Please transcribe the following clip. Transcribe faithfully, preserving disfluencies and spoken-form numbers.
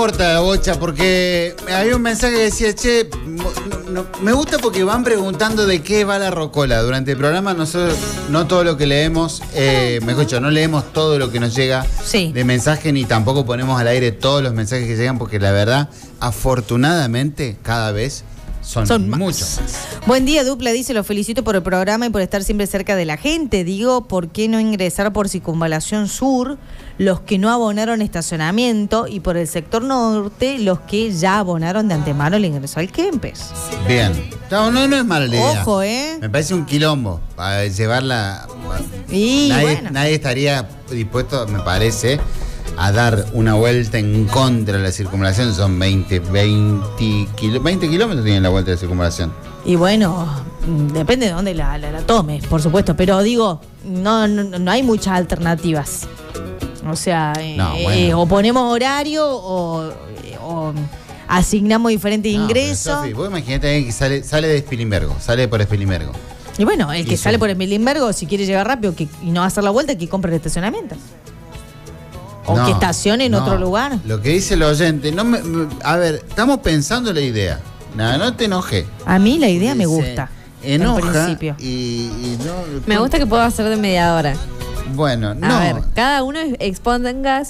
importa la bocha, porque había un mensaje que decía, che, no, no, me gusta porque van preguntando de qué va la rocola. Durante el programa nosotros no todo lo que leemos, eh, mejor dicho, no leemos todo lo que nos llega sí. de mensaje, ni tampoco ponemos al aire todos los mensajes que llegan, porque la verdad, afortunadamente, cada vez son, son muchos. Buen día, Dupla, dice, los felicito por el programa y por estar siempre cerca de la gente. Digo, ¿por qué no ingresar por Circunvalación Sur los que no abonaron estacionamiento y por el sector norte los que ya abonaron de antemano el ingreso al Kempes? Bien. No, no, no es mala la idea. Ojo, ¿eh? Me parece un quilombo para llevarla. Y nadie, bueno. nadie estaría dispuesto, me parece, a dar una vuelta en contra de la circunvalación. Son veinte, veinte, kilo, veinte kilómetros tiene la vuelta de circunvalación. Y bueno, depende de dónde la, la, la tomes, por supuesto. Pero digo, no, no, no hay muchas alternativas. O sea, no, eh, bueno. o ponemos horario o, o asignamos diferentes no, ingresos. Sofi, vos imaginate que sale, sale de Spilimbergo, sale por Spilimbergo. Y bueno, el que y sale sí. por Spilimbergo, si quiere llegar rápido que, y no hacer la vuelta, que compre el estacionamiento. O no, que estacione en no. otro lugar. Lo que dice el oyente, no me, me, a ver, estamos pensando la idea. Nada, no te enojes. A mí la idea me Dice, gusta. Enoja en principio. Y, y no, Me gusta que puedo hacer de mediadora. Bueno, no. A ver, cada uno exponga